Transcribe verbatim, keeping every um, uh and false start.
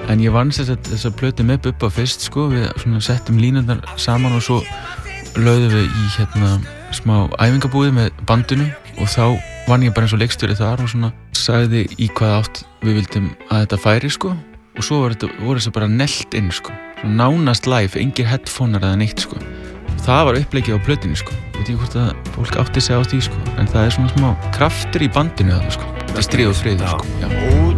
En ég vann þess að þessa plötu með Bubba fyrst sko, við svona settum línurnar saman og svo lögðum við í hérna smá æfingabúið með bandinu og þá vann ég bara eins og leikstjóri þar og svona sagði í hvaða átt við vildum að þetta færi sko og svo voru þetta, voru þetta bara nellt inn sko, svona nánast live, engir headphonear eða neitt sko. Það var uppleggið á plötunni sko, ég veit ekki hvort að fólk átti sig á því sko, en það er svona smá kraftur í bandinu þarna sko, þetta er stríð og friður sko, já.